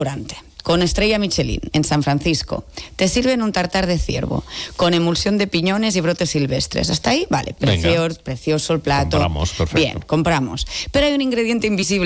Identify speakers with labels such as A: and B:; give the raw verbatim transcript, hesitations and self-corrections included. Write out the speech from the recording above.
A: con estrella Michelin en San Francisco, te sirven un tartar de ciervo con emulsión de piñones y brotes silvestres. ¿Hasta ahí? Vale, precioso, precioso el plato.
B: Compramos, perfecto.
A: Bien, compramos. Pero hay un ingrediente invisible